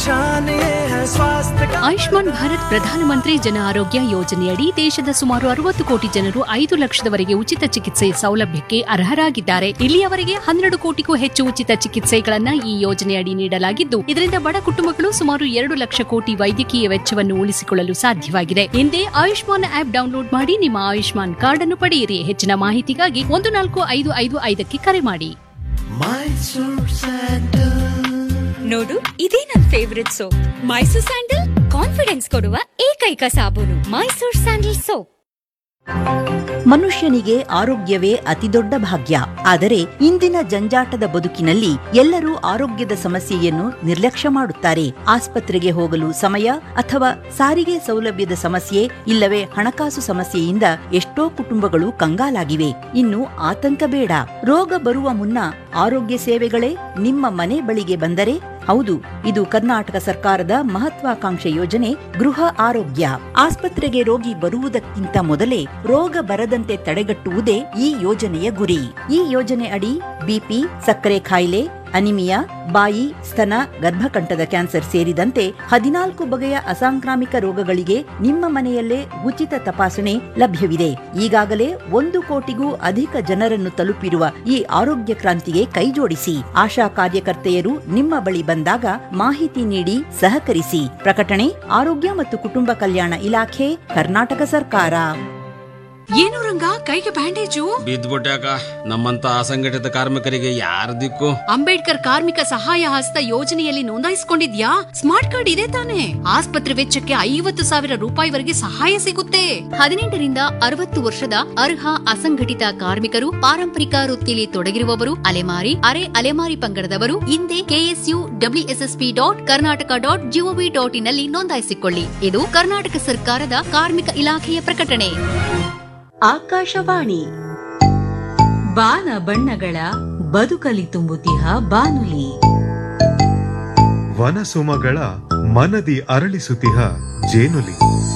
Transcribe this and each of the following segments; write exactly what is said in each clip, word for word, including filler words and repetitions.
ಆಯುಷ್ಮಾನ್ ಭಾರತ್ ಪ್ರಧಾನಮಂತ್ರಿ ಜನ ಆರೋಗ್ಯ ಯೋಜನೆಯಡಿ ದೇಶದ ಸುಮಾರು ಅರವತ್ತು ಕೋಟಿ ಜನರು ಐದು ಲಕ್ಷದವರೆಗೆ ಉಚಿತ ಚಿಕಿತ್ಸೆ ಸೌಲಭ್ಯಕ್ಕೆ ಅರ್ಹರಾಗಿದ್ದಾರೆ. ಇಲ್ಲಿಯವರೆಗೆ ಹನ್ನೆರಡು ಕೋಟಿಗೂ ಹೆಚ್ಚು ಉಚಿತ ಚಿಕಿತ್ಸೆಗಳನ್ನ ಈ ಯೋಜನೆಯಡಿ ನೀಡಲಾಗಿದ್ದು, ಇದರಿಂದ ಬಡ ಕುಟುಂಬಗಳು ಸುಮಾರು ಎರಡು ಲಕ್ಷ ಕೋಟಿ ವೈದ್ಯಕೀಯ ವೆಚ್ಚವನ್ನು ಉಳಿಸಿಕೊಳ್ಳಲು ಸಾಧ್ಯವಾಗಿದೆ. ಹಿಂದೆ ಆಯುಷ್ಮಾನ್ ಆಪ್ ಡೌನ್ಲೋಡ್ ಮಾಡಿ ನಿಮ್ಮ ಆಯುಷ್ಮಾನ್ ಕಾರ್ಡ್ ಅನ್ನು ಪಡೆಯಿರಿ. ಹೆಚ್ಚಿನ ಮಾಹಿತಿಗಾಗಿ ಒಂದು ನಾಲ್ಕು ಐದು ಐದು ಐದಕ್ಕೆ ಕರೆ ಮಾಡಿ. ನೋಡು, ಇದೇ ನನ್ favourite soap. Mysore sandal confidence ಕೊಡುವ ಏಕೈಕ ಸಾಬೂನು. Mysore sandal soap. ಮನುಷ್ಯನಿಗೆ ಆರೋಗ್ಯವೇ ಅತಿದೊಡ್ಡ ಭಾಗ್ಯ. ಆದರೆ ಇಂದಿನ ಜಂಜಾಟದ ಬದುಕಿನಲ್ಲಿ ಎಲ್ಲರೂ ಆರೋಗ್ಯದ ಸಮಸ್ಯೆಯನ್ನು ನಿರ್ಲಕ್ಷ್ಯ ಮಾಡುತ್ತಾರೆ. ಆಸ್ಪತ್ರೆಗೆ ಹೋಗಲು ಸಮಯ ಅಥವಾ ಸಾರಿಗೆ ಸೌಲಭ್ಯದ ಸಮಸ್ಯೆ ಇಲ್ಲವೇ ಹಣಕಾಸು ಸಮಸ್ಯೆಯಿಂದ ಎಷ್ಟೋ ಕುಟುಂಬಗಳು ಕಂಗಾಲಾಗಿವೆ. ಇನ್ನು ಆತಂಕ ಬೇಡ. ರೋಗ ಬರುವ ಮುನ್ನ ಆರೋಗ್ಯ ಸೇವೆಗಳೇ ನಿಮ್ಮ ಮನೆ ಬಳಿಗೆ ಬಂದರೆ, ಹೌದು, ಇದು ಕರ್ನಾಟಕ ಸರ್ಕಾರದ ಮಹತ್ವಾಕಾಂಕ್ಷೆ ಯೋಜನೆ ಗೃಹ ಆರೋಗ್ಯ. ಆಸ್ಪತ್ರೆಗೆ ರೋಗಿ ಬರುವುದಕ್ಕಿಂತ ಮೊದಲೇ ರೋಗ ಬರದಂತೆ ತಡೆಗಟ್ಟುವುದೇ ಈ ಯೋಜನೆಯ ಗುರಿ. ಈ ಯೋಜನೆ ಅಡಿ ಬಿಪಿ, ಸಕ್ಕರೆ ಕಾಯಿಲೆ, ಅನಿಮಿಯಾ, ಬಾಯಿ, ಸ್ತನ, ಗರ್ಭಕಂಠದ ಕ್ಯಾನ್ಸರ್ ಸೇರಿದಂತೆ ಹದಿನಾಲ್ಕು ಬಗೆಯ ಅಸಾಂಕ್ರಾಮಿಕ ರೋಗಗಳಿಗೆ ನಿಮ್ಮ ಮನೆಯಲ್ಲೇ ಉಚಿತ ತಪಾಸಣೆ ಲಭ್ಯವಿದೆ. ಈಗಾಗಲೇ ಒಂದು ಕೋಟಿಗೂ ಅಧಿಕ ಜನರನ್ನು ತಲುಪಿರುವ ಈ ಆರೋಗ್ಯ ಕ್ರಾಂತಿಗೆ ಕೈಜೋಡಿಸಿ. ಆಶಾ ಕಾರ್ಯಕರ್ತೆಯರು ನಿಮ್ಮ ಬಳಿ ಬಂದಾಗ ಮಾಹಿತಿ ನೀಡಿ ಸಹಕರಿಸಿ. ಪ್ರಕಟಣೆ ಆರೋಗ್ಯ ಮತ್ತು ಕುಟುಂಬ ಕಲ್ಯಾಣ ಇಲಾಖೆ, ಕರ್ನಾಟಕ ಸರ್ಕಾರ. ಏನು ರಂಗ, ಕೈಗೆ ಬ್ಯಾಂಡೇಜು? ಬಿದ್ದ್ಬಿಟ್ಟಾಕ. ನಮ್ಮಂತ ಅಸಂಘಟಿತ ಕಾರ್ಮಿಕರಿಗೆ ಯಾರ ದಿಕ್ಕು? ಅಂಬೇಡ್ಕರ್ ಕಾರ್ಮಿಕ ಸಹಾಯ ಹಸ್ತ ಯೋಜನೆಯಲ್ಲಿ ನೋಂದಾಯಿಸಿಕೊಂಡಿದ್ಯಾ? ಸ್ಮಾರ್ಟ್ ಕಾರ್ಡ್ ಇದೆ ತಾನೆ? ಆಸ್ಪತ್ರೆ ವೆಚ್ಚಕ್ಕೆ ಐವತ್ತು ಸಾವಿರ ರೂಪಾಯಿವರೆಗೆ ಸಹಾಯ ಸಿಗುತ್ತೆ. ಹದಿನೆಂಟರಿಂದ ಅರವತ್ತು ವರ್ಷದ ಅರ್ಹ ಅಸಂಘಟಿತ ಕಾರ್ಮಿಕರು, ಪಾರಂಪರಿಕ ವೃತ್ತಿಯಲ್ಲಿ ತೊಡಗಿರುವವರು, ಅಲೆಮಾರಿ, ಅರೆ ಅಲೆಮಾರಿ ಪಂಗಡದವರು ಹಿಂದೆ KSU WSSP dot Karnataka dot gov dot in ನಲ್ಲಿ ನೋಂದಾಯಿಸಿಕೊಳ್ಳಿ. ಇದು ಕರ್ನಾಟಕ ಸರ್ಕಾರದ ಕಾರ್ಮಿಕ ಇಲಾಖೆಯ ಪ್ರಕಟಣೆ. ಆಕಾಶವಾಣಿ ಬಾನ ಬಣ್ಣಗಳ ಬದುಕಲಿ ತುಂಬುತಿಹ ಬಾನುಲಿ. ವನಸುಮಗಳ ಮನದಿ ಅರಳಿಸುತಿಹ ಜೇನುಲಿ.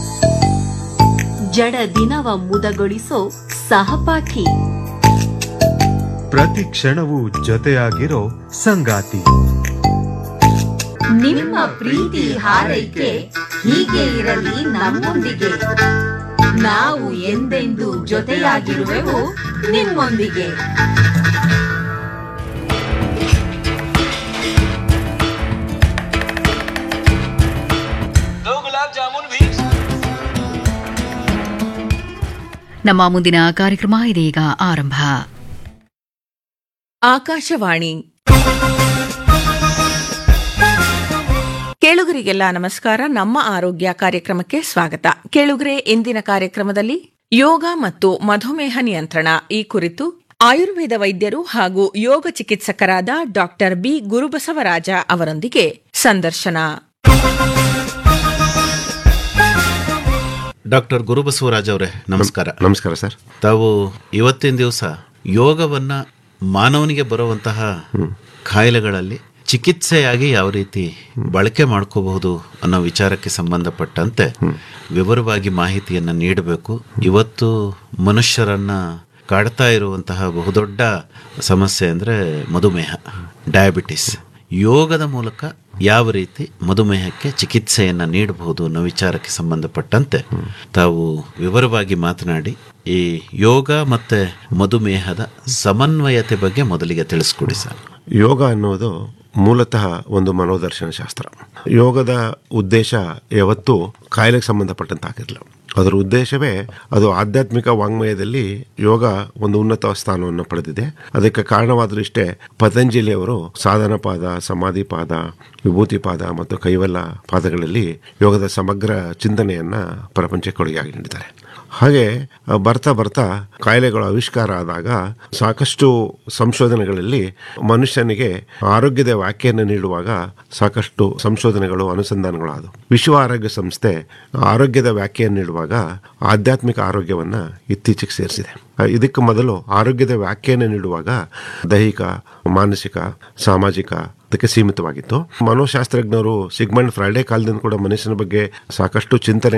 ಜಡ ದಿನವ ಮುದಗೊಳಿಸೋ ಸಹಪಾಠಿ. ಪ್ರತಿ ಕ್ಷಣವೂ ಜೊತೆಯಾಗಿರೋ ಸಂಗಾತಿ. ನಿಮ್ಮ ಪ್ರೀತಿ ಹಾರೈಕೆ ಹೀಗೆ ಇರಲಿ ನಮ್ಮೊಂದಿಗೆ. ನಾವು ಎಂದೆಂದೂ ಜೊತೆಯಾಗಿರುವೆವು ನಿಮ್ಮೊಂದಿಗೆ. ನಮ್ಮ ಮುಂದಿನ ಕಾರ್ಯಕ್ರಮ ಇದೀಗ ಆರಂಭ. ಆಕಾಶವಾಣಿ. ಕೇಳುಗರಿಗೆಲ್ಲ ನಮಸ್ಕಾರ. ನಮ್ಮ ಆರೋಗ್ಯ ಕಾರ್ಯಕ್ರಮಕ್ಕೆ ಸ್ವಾಗತ. ಕೇಳುಗರೆ, ಇಂದಿನ ಕಾರ್ಯಕ್ರಮದಲ್ಲಿ ಯೋಗ ಮತ್ತು ಮಧುಮೇಹ ನಿಯಂತ್ರಣ ಈ ಕುರಿತು ಆಯುರ್ವೇದ ವೈದ್ಯರು ಹಾಗೂ ಯೋಗ ಚಿಕಿತ್ಸಕರಾದ ಡಾಕ್ಟರ್ ಬಿ ಗುರುಬಸವರಾಜ ಅವರೊಂದಿಗೆ ಸಂದರ್ಶನ. ಡಾಕ್ಟರ್ ಗುರುಬಸವರಾಜ್ ಅವರೇ, ನಮಸ್ಕಾರ. ನಮಸ್ಕಾರ ಸರ್. ತಾವು ಇವತ್ತಿನ ದಿವಸ ಯೋಗವನ್ನ ಮಾನವನಿಗೆ ಬರುವಂತಹ ಕಾಯಿಲೆಗಳಲ್ಲಿ ಚಿಕಿತ್ಸೆಯಾಗಿ ಯಾವ ರೀತಿ ಬಳಕೆ ಮಾಡ್ಕೋಬಹುದು ಅನ್ನೋ ವಿಚಾರಕ್ಕೆ ಸಂಬಂಧಪಟ್ಟಂತೆ ವಿವರವಾಗಿ ಮಾಹಿತಿಯನ್ನು ನೀಡಬೇಕು. ಇವತ್ತು ಮನುಷ್ಯರನ್ನ ಕಾಡ್ತಾ ಇರುವಂತಹ ಬಹುದೊಡ್ಡ ಸಮಸ್ಯೆ ಅಂದರೆ ಮಧುಮೇಹ, ಡಯಾಬಿಟಿಸ್. ಯೋಗದ ಮೂಲಕ ಯಾವ ರೀತಿ ಮಧುಮೇಹಕ್ಕೆ ಚಿಕಿತ್ಸೆಯನ್ನು ನೀಡಬಹುದು ಅನ್ನೋ ವಿಚಾರಕ್ಕೆ ಸಂಬಂಧಪಟ್ಟಂತೆ ತಾವು ವಿವರವಾಗಿ ಮಾತನಾಡಿ ಈ ಯೋಗ ಮತ್ತು ಮಧುಮೇಹದ ಸಮನ್ವಯತೆ ಬಗ್ಗೆ ಮೊದಲಿಗೆ ತಿಳಿಸ್ಕೊಡಿ ಸರ್. ಯೋಗ ಅನ್ನೋದು ಮೂಲತಃ ಒಂದು ಮನೋದರ್ಶನ ಶಾಸ್ತ್ರ. ಯೋಗದ ಉದ್ದೇಶ ಯಾವತ್ತೂ ಕಾಯಿಲೆಗೆ ಸಂಬಂಧಪಟ್ಟಂತಾಗಿರಲಿಲ್ಲ. ಅದರ ಉದ್ದೇಶವೇ ಅದು ಆಧ್ಯಾತ್ಮಿಕ ವಾಂಗ್ಮಯದಲ್ಲಿ ಯೋಗ ಒಂದು ಉನ್ನತ ಸ್ಥಾನವನ್ನು ಪಡೆದಿದೆ. ಅದಕ್ಕೆ ಕಾರಣವಾದರಿಷ್ಟೇ ಪತಂಜಲಿಯವರು ಸಾಧನ ಪಾದ, ಸಮಾಧಿ ಪಾದ, ವಿಭೂತಿ ಪಾದ ಮತ್ತು ಕೈವಲ್ಲ ಪಾದಗಳಲ್ಲಿ ಯೋಗದ ಸಮಗ್ರ ಚಿಂತನೆಯನ್ನ ಪ್ರಪಂಚಕ್ಕೆ ಕೊಡುಗೆಯಾಗಿ ನೀಡಿದ್ದಾರೆ. ಹಾಗೆ ಬರ್ತಾ ಬರ್ತಾ ಕಾಯಿಲೆಗಳು ಆವಿಷ್ಕಾರ ಆದಾಗ ಸಾಕಷ್ಟು ಸಂಶೋಧನೆಗಳಲ್ಲಿ ಮನುಷ್ಯನಿಗೆ ಆರೋಗ್ಯದ ವ್ಯಾಖ್ಯೆಯನ್ನು ನೀಡುವಾಗ ಸಾಕಷ್ಟು ಸಂಶೋಧನೆಗಳು, ಅನುಸಂಧಾನಗಳು ಆದವು. ವಿಶ್ವ ಆರೋಗ್ಯ ಸಂಸ್ಥೆ ಆರೋಗ್ಯದ ವ್ಯಾಖ್ಯೆಯನ್ನು ನೀಡುವಾಗ ಆಧ್ಯಾತ್ಮಿಕ ಆರೋಗ್ಯವನ್ನ ಇತ್ತೀಚೆಗೆ ಸೇರಿಸಿದೆ. ಇದಕ್ಕೆ ಮೊದಲು ಆರೋಗ್ಯದ ವ್ಯಾಖ್ಯೆಯನ್ನು ನೀಡುವಾಗ ದೈಹಿಕ, ಮಾನಸಿಕ, ಸಾಮಾಜಿಕ ಅದಕ್ಕೆ ಸೀಮಿತವಾಗಿತ್ತು. ಮನೋಶಾಸ್ತ್ರಜ್ಞರು ಸಿಗ್ಮಂಡ್ ಫ್ರೈಡೆ ಕಾಲದಿಂದ ಕೂಡ ಮನುಷ್ಯನ ಬಗ್ಗೆ ಸಾಕಷ್ಟು ಚಿಂತನೆ